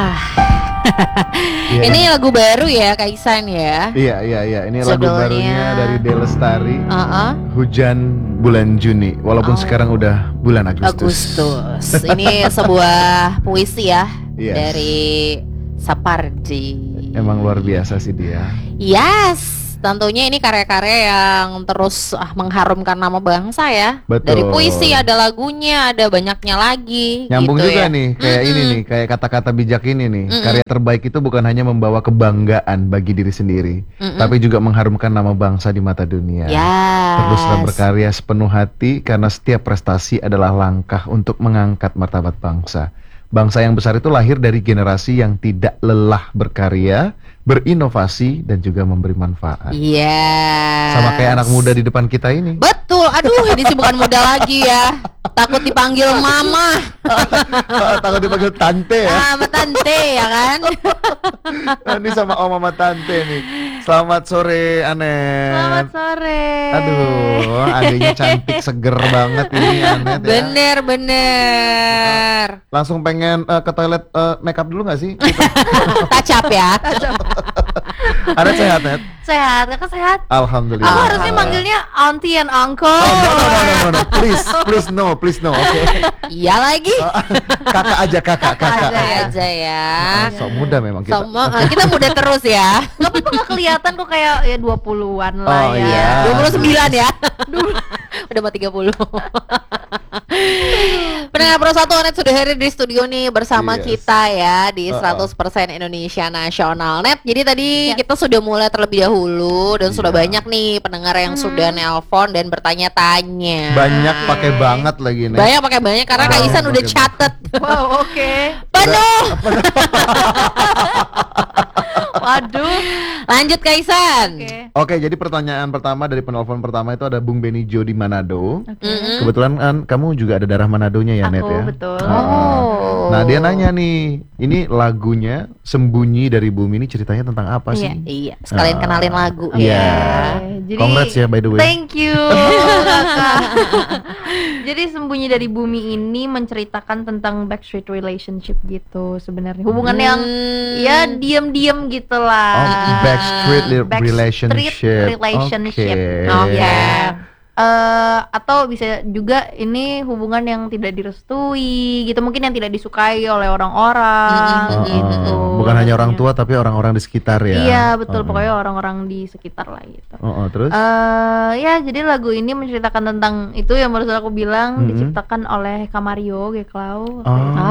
Ini lagu baru ya Kak Ihsan ya. Iya. Ini lagu barunya dari Del Lestari. Hujan bulan Juni. Walaupun sekarang udah bulan Agustus. Ini sebuah puisi ya dari Sapardi. Emang luar biasa sih dia. Yes. Tentunya ini karya-karya yang terus mengharumkan nama bangsa ya. Betul. Dari puisi ada lagunya, ada banyaknya lagi. Nyambung gitu juga ya. nih, kayak ini nih, kayak kata-kata bijak ini nih. Karya terbaik itu bukan hanya membawa kebanggaan bagi diri sendiri, tapi juga mengharumkan nama bangsa di mata dunia. Teruslah berkarya sepenuh hati karena setiap prestasi adalah langkah untuk mengangkat martabat bangsa. Bangsa yang besar itu lahir dari generasi yang tidak lelah berkarya, berinovasi, dan juga memberi manfaat. Sama kayak anak muda di depan kita ini. Betul, aduh ini sih bukan muda lagi ya. Takut dipanggil mama. Takut dipanggil tante ya. Sama tante ya kan. Ini sama om sama tante nih. Selamat sore Anet. Selamat sore. Aduh, adiknya cantik seger banget ini Anet ya. Bener. Langsung pengen ke toilet make up dulu gak sih? Touch up ya. Anet sehat, Net? Sehat, kakak sehat? Alhamdulillah. Aku harusnya manggilnya auntie and uncle. No. Please no. Oke. Iya lagi. Kakak aja ya. Sok muda memang kita. Kita muda terus ya. Gak apa-apa, gak kelihatan kok kayak ya 20-an lah Oh, ya. iya. 29 ya. Udah mau 30. Pendengar Pro 1 Net sudah hadir di studio nih bersama kita ya di 100% Indonesia Nasional Net. Jadi tadi kita sudah mulai terlebih dahulu dan sudah banyak nih pendengar yang sudah nelpon dan bertanya-tanya. Banyak pakai banget lagi nih. Banyak pakai banyak karena Kak Ihsan udah catet. Wow, oke. Penuh. Waduh. Lanjut Kak Ihsan. Oke, jadi pertanyaan pertama dari penelpon pertama itu ada Bung Benijo di Manado. Kebetulan kan kamu juga ada darah Manadonya ya, Net ya? Betul. Nah, dia nanya nih, ini lagunya Sembunyi dari Bumi ini ceritanya tentang apa sih? Iya, sekalian kenalin lagu ya. Jadi, congrats ya by the way. Thank you kakak. Jadi Sembunyi dari Bumi ini menceritakan tentang backstreet relationship gitu sebenarnya. Hubungan yang ya diam-diam gitu lah. Backstreet relationship. Atau bisa juga ini hubungan yang tidak direstui gitu, mungkin yang tidak disukai oleh orang-orang gitu. Bukan hanya orang tua tapi orang-orang di sekitar ya. Iya betul, pokoknya orang-orang di sekitar lah gitu. Terus? Ya jadi lagu ini menceritakan tentang itu yang baru aku bilang, diciptakan oleh Kamario Geklau.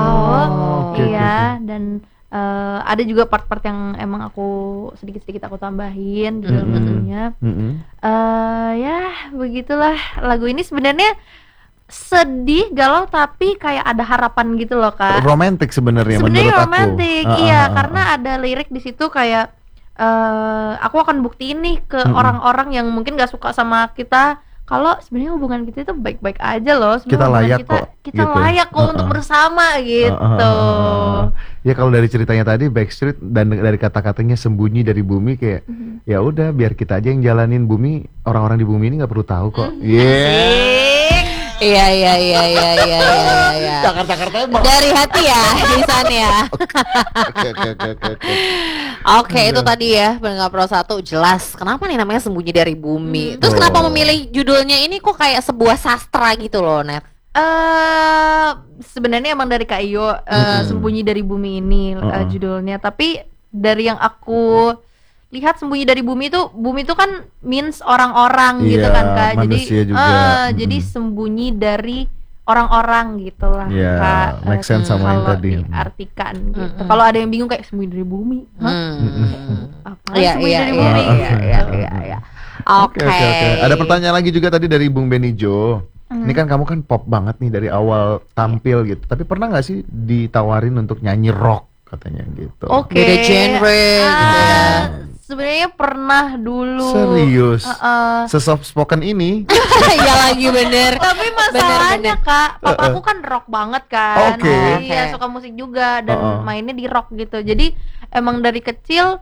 Iya. Dan ada juga part-part yang emang aku sedikit-sedikit aku tambahin di dalam lagunya. Ya begitulah, lagu ini sebenarnya sedih, galau, tapi kayak ada harapan gitu loh Kak. Romantis sebenarnya menurut aku. Romantis, iya karena ada lirik di situ kayak aku akan buktiin nih ke orang-orang yang mungkin gak suka sama kita kalau sebenarnya hubungan kita itu baik-baik aja loh. Kita layak kok. Kita layak kok untuk bersama gitu. Ya kalau dari ceritanya tadi Backstreet dan dari kata-katanya Sembunyi dari Bumi kayak ya udah biar kita aja yang jalanin bumi, orang-orang di bumi ini nggak perlu tahu kok. Iya. Jakarta emang. Dari hati ya di sana ya. Oke, itu tadi ya pendengar Pro 1 jelas kenapa nih namanya Sembunyi dari Bumi. Terus kenapa memilih judulnya ini kok kayak sebuah sastra gitu loh, Net? Sebenarnya emang dari Kak Iyo, Sembunyi dari Bumi ini judulnya. Tapi dari yang aku lihat Sembunyi dari Bumi itu kan means orang-orang gitu kan Kak. Jadi jadi sembunyi dari orang-orang gitulah Kak. Make sense sama yang tadi. Diartikan gitu. Kalau ada yang bingung kayak Sembunyi dari Bumi, Iya. Oke. Ada pertanyaan lagi juga tadi dari Bung Benijo. Ini kan kamu kan pop banget nih dari awal tampil gitu. Tapi pernah nggak sih ditawarin untuk nyanyi rock katanya gitu? Beda genre gitu ya. Sebenarnya pernah dulu. Serius? Se-soft spoken ini? Iya lagi bener. Tapi masalahnya Kak, papa aku kan rock banget kan. Iya suka musik juga dan mainnya di rock gitu. Jadi emang dari kecil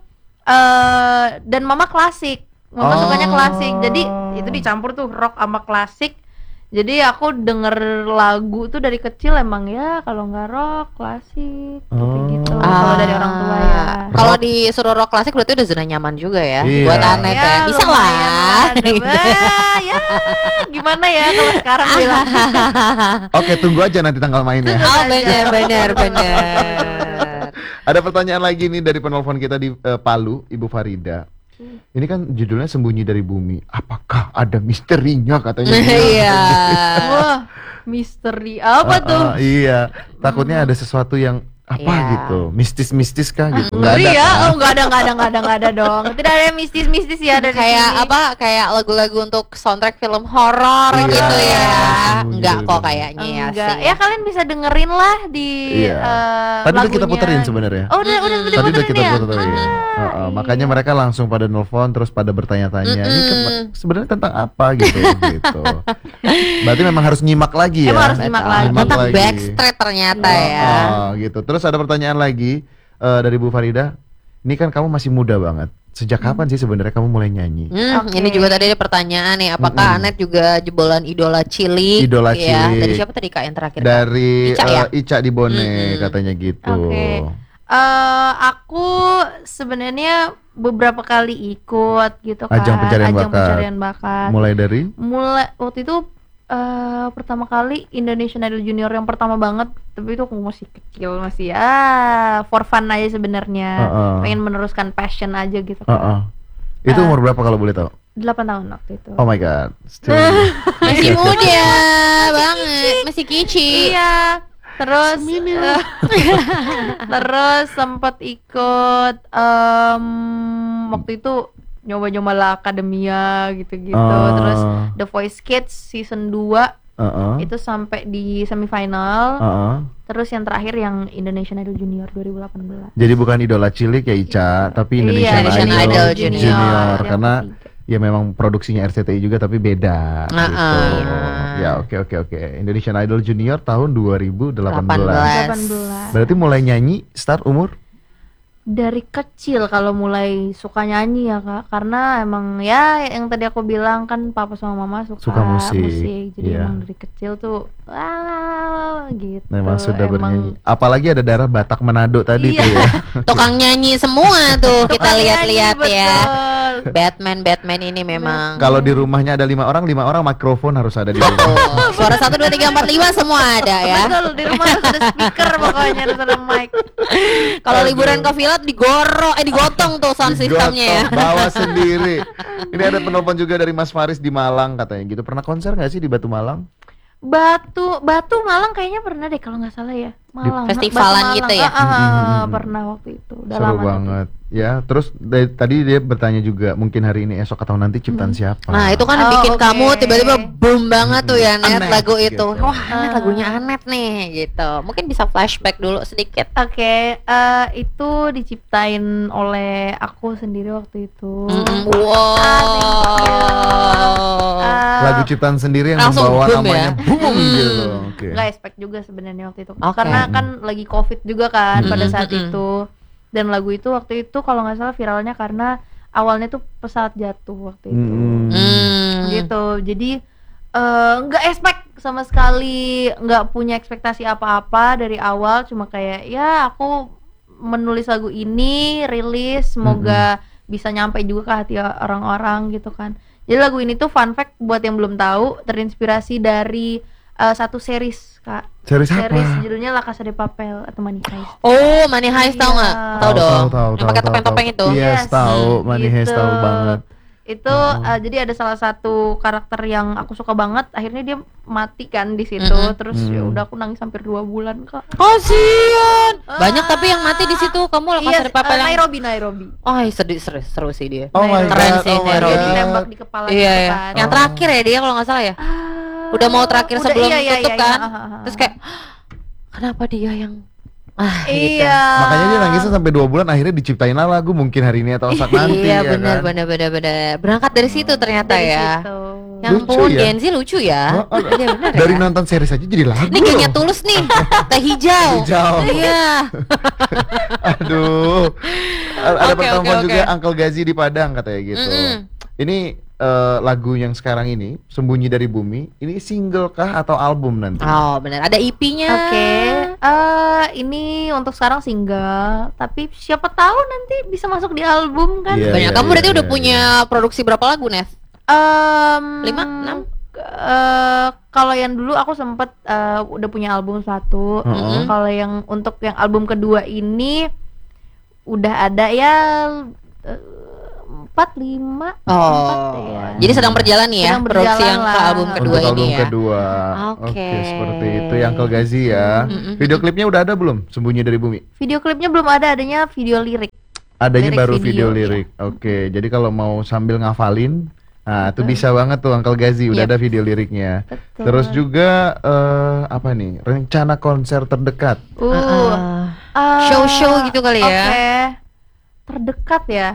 dan mama klasik. Mama sukanya klasik. Jadi itu dicampur tuh rock sama klasik. Jadi aku denger lagu tuh dari kecil emang ya kalau nggak rock klasik gitu. Kalau dari orang tua ya. Kalau disuruh rock klasik berarti udah zona nyaman juga ya. Iya. Buat Anet ya. Bisa lah. Ya gimana ya kalau sekarang bilang. Oke, tunggu aja nanti tanggal mainnya. Oh benar. Ada pertanyaan lagi nih dari penelpon kita di Palu, Ibu Farida. Ini kan judulnya Sembunyi dari Bumi. Apakah ada misterinya katanya? Iya. Wah, misteri apa tuh? Iya, takutnya ada sesuatu yang gitu, mistis kah gitu? Nggak ada ya? Kan? Oh nggak ada dong. Tidak ada yang mistis ya dari kayak sini. Kayak lagu-lagu untuk soundtrack film horor gitu ya. Enggak kok kayaknya ya sih. Ya kalian bisa dengerin lah di tadi udah kita puterin sebenarnya. Oh udah tadi udah kita ya? puterin. Makanya mereka langsung pada nelfon terus pada bertanya-tanya. Ini sebenarnya tentang apa gitu. Berarti memang harus nyimak lagi ya. Emang harus nyimak lagi. Tentang backstreet ternyata ya. Gitu. Terus ada pertanyaan lagi dari Bu Farida. Ini kan kamu masih muda banget. Sejak kapan sih sebenarnya kamu mulai nyanyi? Ini juga tadi ada pertanyaan nih. Apakah Anet juga jebolan idola cilik? Idola cilik. Dari siapa tadi Kak yang terakhir? Dari Ica di Bone katanya gitu. Aku sebenarnya beberapa kali ikut gitu kan. Ajang pencarian bakat. Mulai waktu itu pertama kali Indonesian Idol Junior yang pertama banget, tapi itu aku masih kecil, masih for fun aja sebenarnya. Pengen meneruskan passion aja gitu kan. Itu umur berapa kalau boleh tahu? 8 tahun waktu itu. Oh my god. Masih muda banget, masih kicik. Iya. Terus terus sempat ikut waktu itu nyoba-nyoba La Academia gitu-gitu. Terus The Voice Kids season 2 itu sampai di semifinal. Terus yang terakhir yang Indonesian Idol Junior 2018. Jadi bukan idola cilik ya Ica, tapi Indonesian Idol Junior. Karena ya memang produksinya RCTI juga tapi beda gitu. Ya oke. Indonesian Idol Junior tahun 2018. Berarti mulai nyanyi start umur? Dari kecil kalau mulai suka nyanyi ya Kak, karena emang ya yang tadi aku bilang kan papa sama mama suka musik. Jadi emang dari kecil tuh gitu. Memang sudah bernyanyi. Apalagi ada darah Batak Manado tadi tuh ya. Tukang nyanyi semua tuh kita lihat-lihat ya. Batman ini memang. Kalau di rumahnya ada 5 orang mikrofon harus ada di rumah. Suara 1 2 3 4 5 semua ada ya. Betul, di rumah harus ada speaker pokoknya, harus ada mic. Kalau liburan ke villa digotong tuh sound systemnya ya. Bawa sendiri. Ini ada penelpon juga dari Mas Faris di Malang katanya gitu. Pernah konser nggak sih di Batu Malang? Batu Malang kayaknya pernah deh kalau nggak salah ya. Malang. Festivalan gitu ya. Pernah waktu itu. Udah seru lama banget. Ya, terus tadi dia bertanya juga mungkin hari ini esok atau nanti ciptaan siapa. Nah, itu kan bikin kamu tiba-tiba boom banget tuh ya Net lagu itu. Gitu. Wah, Anet lagunya Anet nih gitu. Mungkin bisa flashback dulu sedikit. Itu diciptain oleh aku sendiri waktu itu. Lagu ciptaan sendiri yang membawa namanya boom gitu. Nggak expect juga sebenarnya waktu itu. Karena kan lagi COVID juga kan pada saat itu. Dan lagu itu waktu itu kalau nggak salah viralnya karena awalnya tuh pesawat jatuh waktu itu. Gitu. Jadi nggak expect sama sekali, nggak punya ekspektasi apa-apa dari awal, cuma kayak ya aku menulis lagu ini, rilis, semoga bisa nyampe juga ke hati orang-orang gitu kan. Jadi lagu ini tuh fun fact buat yang belum tahu, terinspirasi dari satu series Kak. Series apa? Judulnya La Casa de Papel atau Money Heist. Oh, Money Heist tahu nggak? Tahu dong. Yang pakai topeng-topeng itu. Yes, tahu. Money Heist tahu banget. Itu jadi ada salah satu karakter yang aku suka banget, akhirnya dia mati kan di situ. Terus ya udah aku nangis hampir 2 bulan Kak. Kasian. Banyak tapi yang mati di situ. Kamu La Casa de Papel yang Nairobi. Oh, seru sih dia. Keren sih Nairobi. Dia ditembak di kepala kan. Yang terakhir ya dia kalau nggak salah ya. Udah mau terakhir sebelum tutup kan. Terus kayak kenapa dia yang gitu. Makanya dia nangisnya sampai 2 bulan, akhirnya diciptain lagu mungkin hari ini atau esok nanti. Iya benar. Berangkat dari situ ternyata ya. Yang pun Genzi lucu ya. Iya benar. Dari nonton series aja jadi lagu. Ini gengnya Tulus nih. Teh hijau. Iya. Aduh. Ada penelpon juga Uncle Gazi di Padang katanya gitu. Ini lagu yang sekarang ini Sembunyi dari Bumi ini single kah atau album nanti? Oh benar, ada EP-nya. Oke. Ini untuk sekarang single, tapi siapa tahu nanti bisa masuk di album kan? Banyak. Kamu berarti udah punya produksi berapa lagu, Nes? 5, 6? Kalau yang dulu aku sempet udah punya album 1. Kalau yang untuk yang album kedua ini udah ada ya 4, 5. Ya. Jadi sedang berjalan nih ya produksi yang ke album kedua untuk ini album ya. kedua. Oke, seperti itu yang Uncle Gazi ya. Video klipnya udah ada belum? Sembunyi dari Bumi. Video klipnya belum ada, adanya video lirik. Adanya baru video lirik. Oke, jadi kalau mau sambil ngafalin, nah itu bisa banget tuh Uncle Gazi, udah ada video liriknya. Terus juga apa nih? Rencana konser terdekat. Show-show gitu kali ya. Terdekat ya.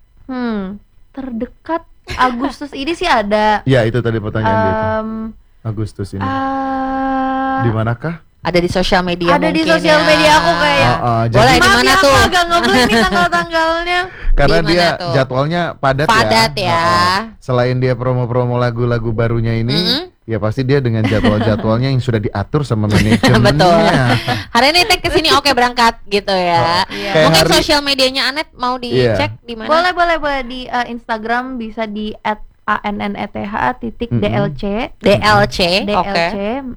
Terdekat Agustus ini sih ada. Ya itu tadi pertanyaan dia itu. Agustus ini. Di manakah? Ada di sosial media. Ada di sosial media aku kayaknya. Boleh di mana tuh? Agak ngeblank nih tanggal-tanggalnya. Karena Dimana dia tuh? jadwalnya padat ya. Selain dia promo-promo lagu-lagu barunya ini, ya pasti dia dengan jadwal-jadwalnya yang sudah diatur sama manajemennya. Betul. Hari ini tag kesini oke berangkat gitu ya. Mungkin sosial medianya Anet mau dicek di mana? Boleh di Instagram bisa di @anneth_dlc. Oke.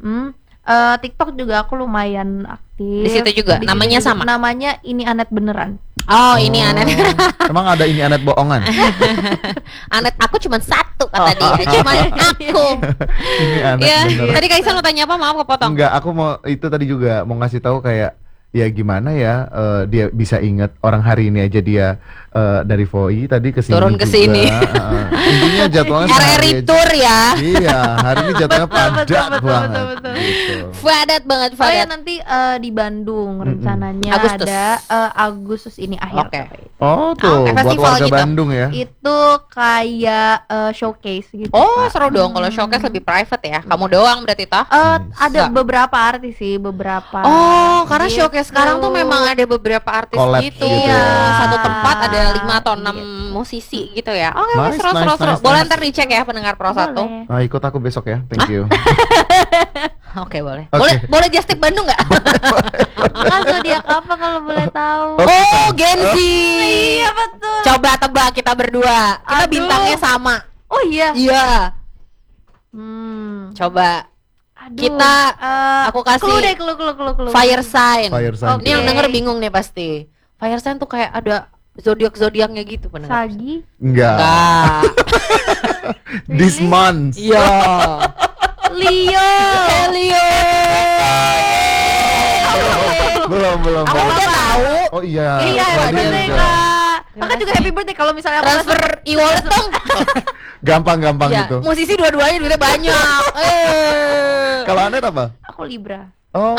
TikTok juga aku lumayan aktif. Di situ juga namanya sama. Namanya Ini Anet Beneran. Ini Anet. Emang ada Ini Anet bohongan? Anet aku cuma satu kata dia. Cuma aku. Ini Anet beneran. Tadi Kaisan mau tanya apa? Maaf kepotong. Enggak, aku mau itu tadi juga mau ngasih tahu kayak ya gimana ya dia bisa ingat orang hari ini aja dia dari Voi tadi kesini turun ke sini. Intinya jadwalnya RRI tour ya. Iya, hari ini jadwalnya padat banget. Gitu. Padat banget. Nanti di Bandung rencananya Agustus. ada Agustus ini akhir. Oh tuh, buat warga gitu. Bandung ya. Itu kayak showcase gitu. Seru dong kalau showcase lebih private ya. Kamu doang berarti toh? Ada beberapa artis sih, beberapa. Karena showcase sekarang tuh memang ada beberapa artis Collab gitu. gitu ya. Satu tempat ada 5 atau 6 musisi gitu ya. Seru. Boleh ntar dicek ya pendengar Pro 1. Nah, ikut aku besok ya. Thank you. Oke, boleh. Boleh just tip Bandung enggak? Kan zodiak apa kalau boleh tahu? Gen Z. Iya betul. Coba tebak kita berdua. Kita bintangnya sama. Oh iya. Iya. Coba. Kita aku kasih clue. fire sign. Okay. Ini yang denger bingung nih pasti. Fire sign tuh kayak ada zodiak-zodiaknya gitu pendengar. Sagi? Enggak. This month. Iya. Leo. Belum. Aku udah tahu. Oh iya. Iya, happy birthday Kak. Kakak juga happy birthday kalau misalnya aku Transfer e-wallet dong. Gampang Ya, gitu. musisi dua-duanya duitnya banyak. Kalau Anet apa? Aku Libra.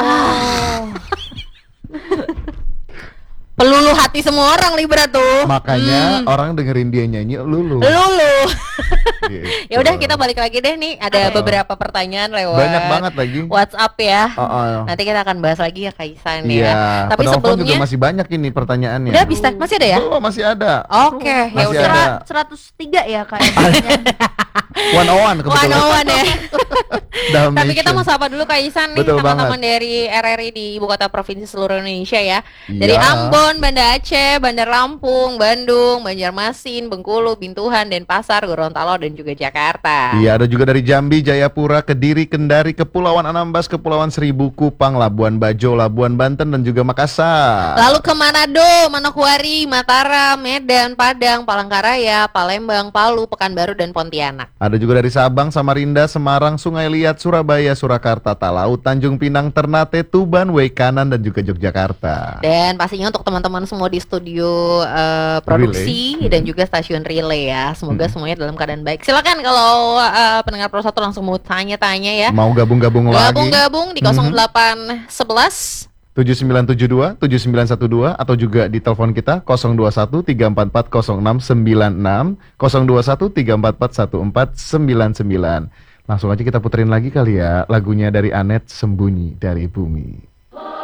Peluluh hati semua orang Libra tuh. Makanya orang dengerin dia nyanyi lulu. Gitu. Ya udah kita balik lagi deh nih. Ada beberapa pertanyaan lewat banyak banget lagi WhatsApp ya. Nanti kita akan bahas lagi ya Kaisan ya. Tapi sebelumnya juga masih banyak ini pertanyaannya. Udah bisa, masih ada ya? Oh, masih ada. Oke, ya Masih udah. ada. 103 ya kayaknya. 101 kebetulan. 101 ya. Dalmatian. Tapi kita mau sapa dulu Kaisan nih, Betul teman-teman banget. dari RRI di ibu kota provinsi seluruh Indonesia ya. Iya. Dari Ambon, Banda Aceh, Bandar Lampung, Bandung, Banjarmasin, Bengkulu, Bintuhan, Denpasar, Gorontalo dan juga Jakarta. Iya, ada juga dari Jambi, Jayapura, Kediri, Kendari, Kepulauan Anambas, Kepulauan Seribu, Kupang, Labuan Bajo, Labuan Banten dan juga Makassar. Lalu ke Manado, Manokwari, Mataram, Medan, Padang, Palangkaraya, Palembang, Palu, Pekanbaru dan Pontianak. Ada juga dari Sabang, Samarinda, Semarang, Sungai Liat, Surabaya, Surakarta, Talaut, Tanjung Pinang, Ternate, Tuban, Waikanan dan juga Yogyakarta. Dan pastinya untuk teman-teman semua di studio produksi dan juga stasiun relay ya. Semoga semuanya dalam keadaan baik. Silakan kalau pendengar Pro 1 langsung mau tanya-tanya ya. Mau gabung-gabung lagi. Gabung-gabung di 0811 7972 7912 atau juga di telepon kita 021 344 0696 021 344 1499. Langsung aja kita puterin lagi kali ya lagunya dari Anet, Sembunyi dari Bumi.